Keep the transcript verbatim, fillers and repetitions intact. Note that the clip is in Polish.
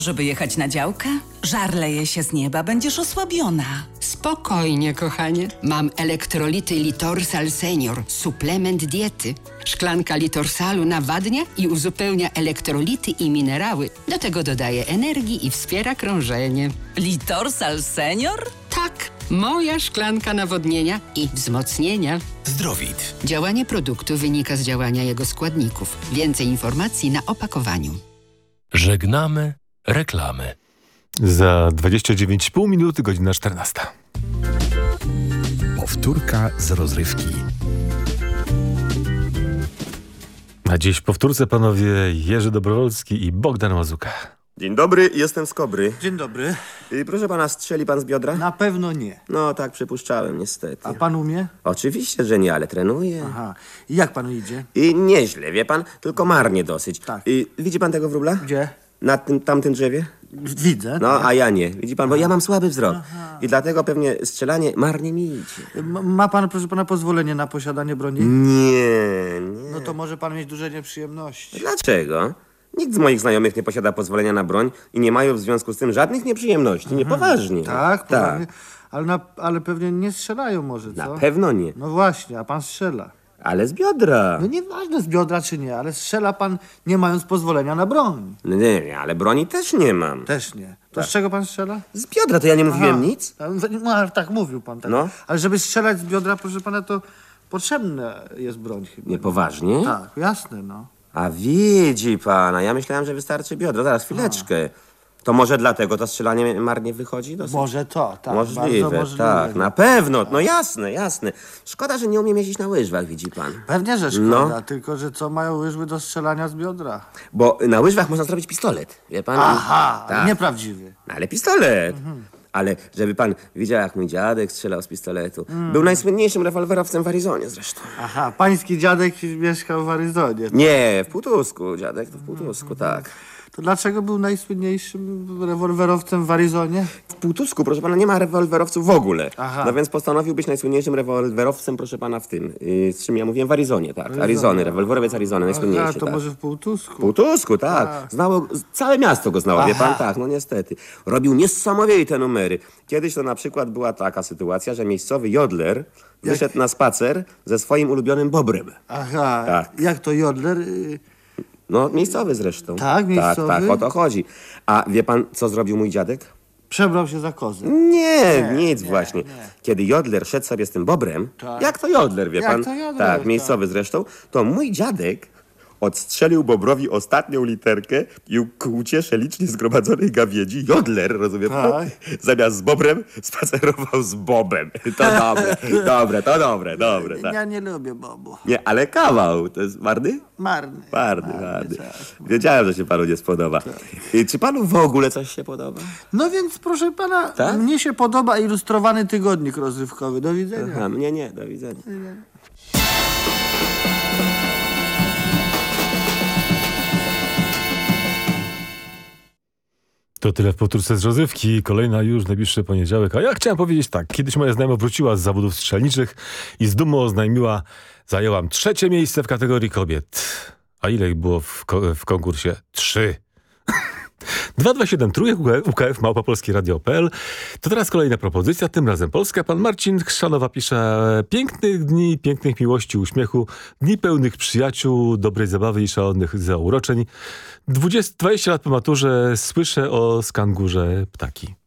Żeby jechać na działkę? Żar leje się z nieba, będziesz osłabiona. Spokojnie, kochanie. Mam elektrolity Litorsal Senior, suplement diety. Szklanka Litorsalu nawadnia i uzupełnia elektrolity i minerały. Do tego dodaje energii i wspiera krążenie. Litorsal Senior? Tak, moja szklanka nawodnienia i wzmocnienia. Zdrowit. Działanie produktu wynika z działania jego składników. Więcej informacji na opakowaniu. Żegnamy reklamy. Za dwadzieścia dziewięć i pół minuty, godzina czternasta. Powtórka z rozrywki. A dziś w powtórce panowie Jerzy Dobrowolski i Bogdan Łazuka. Dzień dobry, jestem z Kobry. Dzień dobry. I proszę pana, strzeli pan z biodra? Na pewno nie. No tak, przypuszczałem, niestety. A pan umie? Oczywiście, że nie, ale trenuję. Aha. I jak panu idzie? I nieźle, wie pan, tylko marnie dosyć. Tak. I widzi pan tego wróbla? Gdzie? Na tym tamtym drzewie? Widzę. No, tak. a ja nie. Widzi pan, bo ja mam słaby wzrok. I dlatego pewnie strzelanie marnie mi idzie. M- Ma pan, proszę pana, pozwolenie na posiadanie broni? Nie, nie. No to może pan mieć duże nieprzyjemności. Dlaczego? Nikt z moich znajomych nie posiada pozwolenia na broń i nie mają w związku z tym żadnych nieprzyjemności. Nie, poważnie. Tak, poważnie. Ale, na, ale pewnie nie strzelają może, co? Na pewno nie. No właśnie, a pan strzela. Ale z biodra. No nieważne z biodra czy nie, ale strzela pan nie mając pozwolenia na broń. No nie, nie, ale broni też nie mam. Też nie. To z czego pan strzela? Z biodra to ja nie mówiłem Aha. nic. No, ale tak mówił pan. Tak. No. Ale żeby strzelać z biodra, proszę pana, to potrzebna jest broń chyba. Nie, poważnie? Tak, jasne, no. A widzi pana, ja myślałem, że wystarczy biodro. Zaraz, chwileczkę. To może dlatego to strzelanie marnie wychodzi? Dosyć? Może to, tak. Możliwe, bardzo możliwe. tak, na pewno. No jasne, jasne. Szkoda, że nie umiem jeździć na łyżwach, widzi pan. Pewnie, że szkoda, No. tylko że co mają łyżwy do strzelania z biodra? Bo na łyżwach można zrobić pistolet, wie pan? Aha, tak. nieprawdziwy. No, ale pistolet. Ale żeby pan widział, jak mój dziadek strzelał z pistoletu. Był najsłynniejszym rewolwerowcem w Arizonie zresztą. Aha, pański dziadek mieszkał w Aryzonie. Nie, w Półtusku, dziadek to w Półtusku, tak. To dlaczego był najsłynniejszym rewolwerowcem w Arizonie? W Półtusku, proszę pana, nie ma rewolwerowców w ogóle. Aha. No więc postanowił być najsłynniejszym rewolwerowcem, proszę pana, w tym. Yy, z czym ja mówiłem, w Arizonie, tak. Arizony, rewolwerowiec Arizony, najsłynniejszy, Aha, to tak. może w Półtusku. W Półtusku, tak. Znało, całe miasto go znało, wie pan, tak, no niestety. Robił niesamowite numery. Kiedyś to na przykład była taka sytuacja, że miejscowy jodler wyszedł na spacer ze swoim ulubionym bobrem. Aha, Tak. jak to jodler? y, No, miejscowy zresztą. Tak, miejscowy? Tak, tak, o to chodzi. A wie pan, co zrobił mój dziadek? Przebrał się za kozę. Nie, nic właśnie. Kiedy jodler szedł sobie z tym bobrem, Tak. jak to jodler, wie Jak pan? to jodler, tak, tak. miejscowy zresztą, to mój dziadek odstrzelił bobrowi ostatnią literkę i ku uciesze licznie zgromadzonej gawiedzi jodler, rozumie pan? Tak. Zamiast z bobrem spacerował z bobem. To dobre, dobre, to dobre, dobre. Tak. Ja nie lubię bobu. Nie, ale kawał, to jest marny? Marny. Marny, marny. tak. Wiedziałem, że się panu nie spodoba. I czy panu w ogóle coś się podoba? No więc, proszę pana, Tak? mnie się podoba ilustrowany tygodnik rozrywkowy. Do widzenia. Aha, mnie nie, do widzenia. To tyle w powtórce z rozrywki. Kolejna już w najbliższy poniedziałek. A ja chciałem powiedzieć tak. Kiedyś moja znajoma wróciła z zawodów strzelniczych i z dumą oznajmiła, zajęłam trzecie miejsce w kategorii kobiet. A ile ich było w, ko- w konkursie? Trzy. dwa dwa siedem trójek U K F małpa polskie radio kropka p l. To teraz kolejna propozycja, tym razem polska. Pan Marcin Chrzanowa pisze: pięknych dni, pięknych miłości, uśmiechu, dni pełnych przyjaciół, dobrej zabawy i szalonych zauroczeń. dwadzieścia lat po maturze słyszę o skangurze ptaki.